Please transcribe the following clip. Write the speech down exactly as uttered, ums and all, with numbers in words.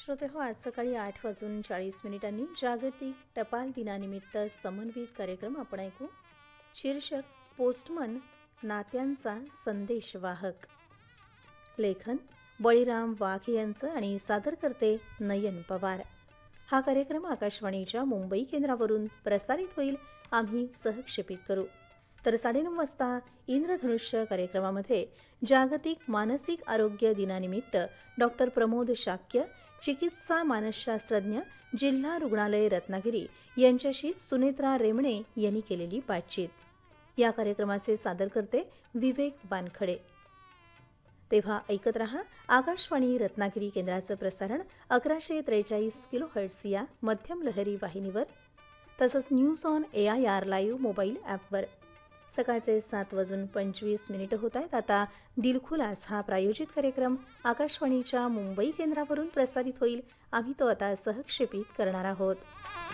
श्रोते हो, आज सकाळी आठ वाजून चाळीस मिनिटांनी जागतिक टपाल दिनानिमित्त समन्वित कार्यक्रम आपण ऐकू. शीर्षक पोस्टमन नात्यांचा संदेशवाहक. लेखन बळीराम वाघ यांचं आणि सादर करते नयन पवार. हा कार्यक्रम आकाशवाणीच्या मुंबई केंद्रावरून प्रसारित होईल. आम्ही सहक्षेपित करू. तर साडेनऊ वाजता इंद्रधनुष्य कार्यक्रमामध्ये जागतिक मानसिक आरोग्य दिनानिमित्त डॉक्टर प्रमोद शाक्य, चिकित्सा मानसशास्त्रज्ञ, जिल्हा रुग्णालय रत्नागिरी यांच्याशी सुनेत्रा रेमणे यांनी केलेली बातचीत. या कार्यक्रमाचे सादर करते विवेक बानखडे. तेव्हा ऐकत रहा आकाशवाणी रत्नागिरी केंद्राचं प्रसारण अकराशे त्रेचाळीस किलो हर्ट्स या मध्यम लहरी वाहिनीवर, तसंच news on A I R live mobile ॲपवर. सकाळचे सात वाजून पंचवीस मिनिटं होत आहेत. आता दिलखुलास हा प्रायोजित कार्यक्रम आकाशवाणीच्या मुंबई केंद्रावरून प्रसारित होईल. आम्ही तो आता सहक्षेपित करणार आहोत.